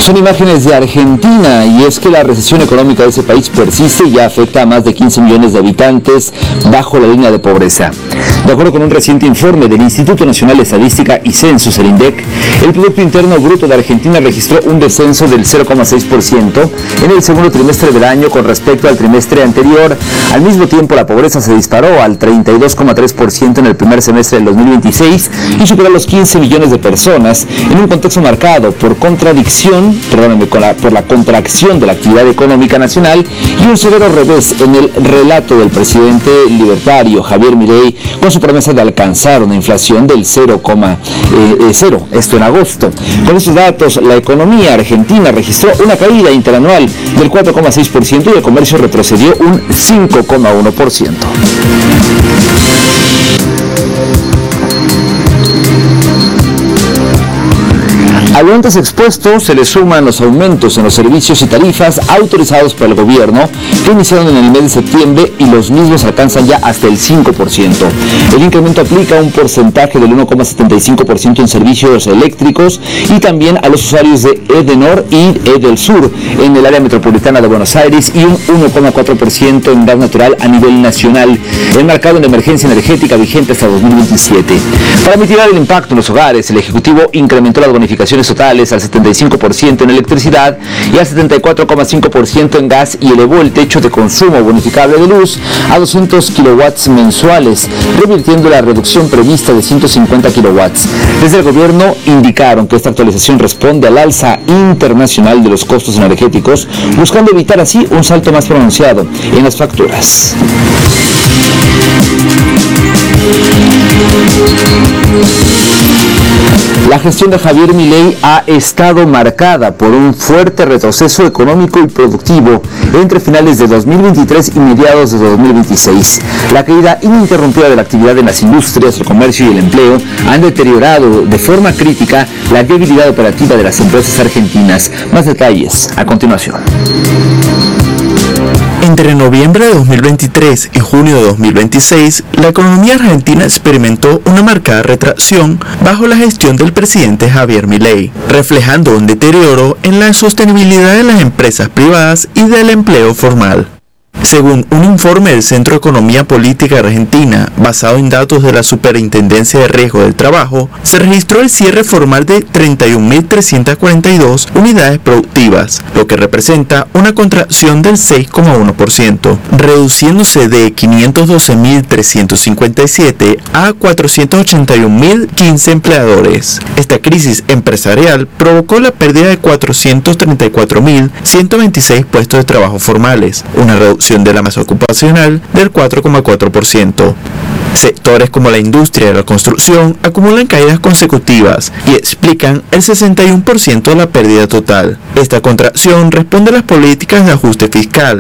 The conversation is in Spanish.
Son imágenes de Argentina y es que la recesión económica de ese país persiste y ya afecta a más de 15 millones de habitantes bajo la línea de pobreza. De acuerdo con un reciente informe del Instituto Nacional de Estadística y Census, el INDEC, el Producto Interno Bruto de Argentina registró un descenso del 0,6% en el segundo trimestre del año con respecto al trimestre anterior. Al mismo tiempo, la pobreza se disparó al 32,3% en el primer semestre del 2026 y superó los 15 millones de personas en un contexto marcado por la contracción de la actividad económica nacional y un severo revés en el relato del presidente libertario Javier Milei con su promesa de alcanzar una inflación del 0,0, esto en agosto. Con estos datos, la economía argentina registró una caída interanual del 4,6% y el comercio retrocedió un 5,1%. A lo antes expuesto se le suman los aumentos en los servicios y tarifas autorizados por el gobierno que iniciaron en el mes de septiembre y los mismos alcanzan ya hasta el 5%. El incremento aplica un porcentaje del 1,75% en servicios eléctricos y también a los usuarios de Edenor y Edelsur en el área metropolitana de Buenos Aires y un 1,4% en gas natural a nivel nacional, enmarcado en la emergencia energética vigente hasta 2027. Para mitigar el impacto en los hogares, el Ejecutivo incrementó las bonificaciones totales al 75% en electricidad y al 74,5% en gas y elevó el techo de consumo bonificable de luz a 200 kilowatts mensuales, revirtiendo la reducción prevista de 150 kilowatts. Desde el gobierno indicaron que esta actualización responde al alza internacional de los costos energéticos, buscando evitar así un salto más pronunciado en las facturas. La gestión de Javier Milei ha estado marcada por un fuerte retroceso económico y productivo entre finales de 2023 y mediados de 2026. La caída ininterrumpida de la actividad en las industrias, el comercio y el empleo han deteriorado de forma crítica la viabilidad operativa de las empresas argentinas. Más detalles a continuación. Entre noviembre de 2023 y junio de 2026, la economía argentina experimentó una marcada retracción bajo la gestión del presidente Javier Milei, reflejando un deterioro en la sostenibilidad de las empresas privadas y del empleo formal. Según un informe del Centro de Economía Política Argentina, basado en datos de la Superintendencia de Riesgo del Trabajo, se registró el cierre formal de 31.342 unidades productivas, lo que representa una contracción del 6,1%, reduciéndose de 512.357 a 481.015 empleadores. Esta crisis empresarial provocó la pérdida de 434.126 puestos de trabajo formales, una reducción de la masa ocupacional del 4,4%. Sectores como la industria y la construcción acumulan caídas consecutivas y explican el 61% de la pérdida total. Esta contracción responde a las políticas de ajuste fiscal,